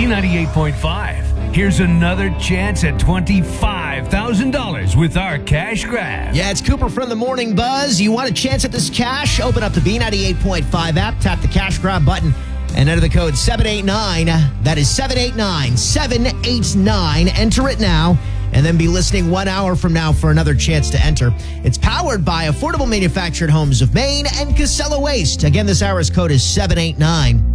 B98.5. Here's another chance at $25,000 with our cash grab. Yeah, it's Cooper from the Morning Buzz. You want a chance at this cash? Open up the B98.5 app, tap the cash grab button, and enter the code 789. That is 789-789. Enter it now, and then be listening 1 hour from now for another chance to enter. It's powered by Affordable Manufactured Homes of Maine and Casella Waste. Again, this hour's code is 789.